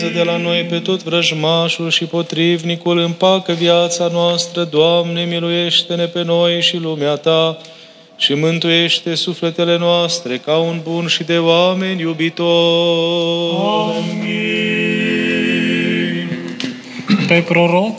de la noi pe tot vrăjmașul și potrivnicul, împacă viața noastră, Doamne, miluiește-ne pe noi și lumea Ta și mântuiește sufletele noastre ca un bun și de oameni iubitor. Amin. Pe proroc